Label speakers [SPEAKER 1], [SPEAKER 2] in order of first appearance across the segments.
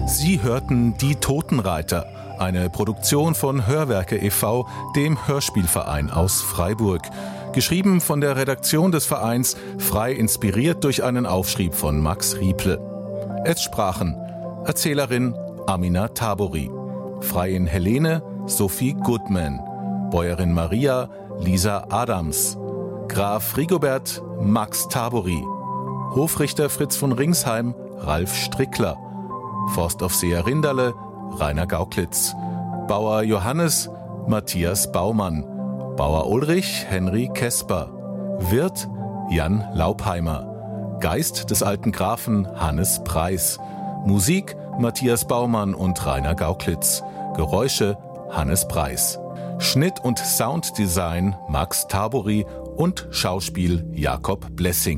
[SPEAKER 1] Sie hörten Die Totenreiter, eine Produktion von Hörwerke e.V., dem Hörspielverein aus Freiburg. Geschrieben von der Redaktion des Vereins, frei inspiriert durch einen Aufschrieb von Max Rieple. Es sprachen Erzählerin Amina Tabori, Freiin Helene Sophie Goodman, Bäuerin Maria Lisa Adams, Graf Rigobert Max Tabori, Hofrichter Fritz von Ringsheim Ralf Strickler, Forstaufseher Rinderle Rainer Gauklitz, Bauer Johannes Matthias Baumann, Bauer Ulrich Henry Kesper, Wirt Jan Laupheimer, Geist des alten Grafen Hannes Preis, Musik Matthias Baumann und Rainer Gauklitz, Geräusche Hannes Preis, Schnitt und Sounddesign Max Tabori und Schauspiel Jakob Blessing.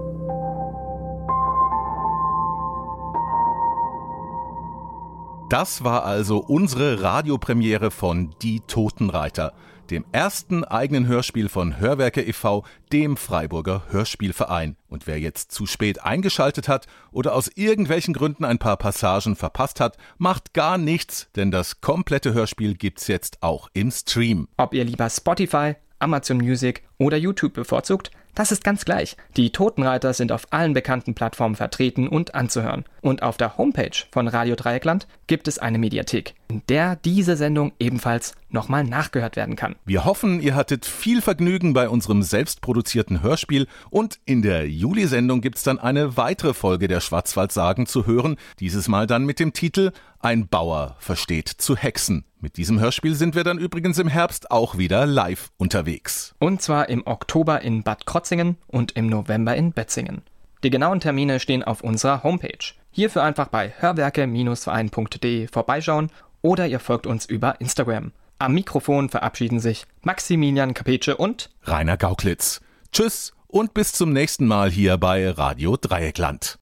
[SPEAKER 1] Das war also unsere Radiopremiere von Die Totenreiter, dem ersten eigenen Hörspiel von Hörwerke e.V., dem Freiburger Hörspielverein. Und wer jetzt zu spät eingeschaltet hat oder aus irgendwelchen Gründen ein paar Passagen verpasst hat, macht gar nichts, denn das komplette Hörspiel gibt's jetzt auch im Stream.
[SPEAKER 2] Ob ihr lieber Spotify, Amazon Music oder YouTube bevorzugt, das ist ganz gleich. Die Totenreiter sind auf allen bekannten Plattformen vertreten und anzuhören. Und auf der Homepage von Radio Dreieckland gibt es eine Mediathek, in der diese Sendung ebenfalls nochmal nachgehört werden kann.
[SPEAKER 1] Wir hoffen, ihr hattet viel Vergnügen bei unserem selbstproduzierten Hörspiel und in der Juli-Sendung gibt's dann eine weitere Folge der Schwarzwaldsagen zu hören, dieses Mal dann mit dem Titel Ein Bauer versteht zu hexen. Mit diesem Hörspiel sind wir dann übrigens im Herbst auch wieder live unterwegs.
[SPEAKER 2] Und zwar im Oktober in Bad Krotzingen und im November in Betzingen. Die genauen Termine stehen auf unserer Homepage. Hierfür einfach bei hörwerke-verein.de vorbeischauen oder ihr folgt uns über Instagram. Am Mikrofon verabschieden sich Maximilian Capece und
[SPEAKER 1] Rainer Gauklitz. Tschüss und bis zum nächsten Mal hier bei Radio Dreieckland.